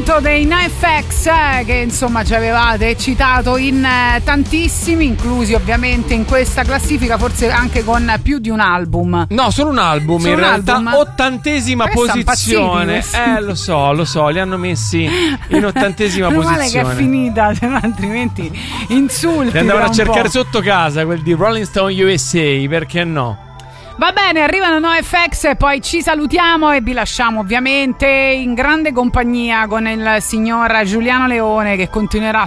appunto dei NoFX, che insomma ci avevate citato in tantissimi, inclusi ovviamente in questa classifica, forse anche con più di un album. No, solo un album, solo in un realtà, album. 80ª posizione. Lo so, li hanno messi in 80ª meno posizione. Male che è finita, se no altrimenti insulti. Li andavano a cercare po'. sotto casa, quel di Rolling Stone USA, perché no? Va bene, arrivano NoFX e poi ci salutiamo e vi lasciamo ovviamente in grande compagnia con il signor Giuliano Leone, che continuerà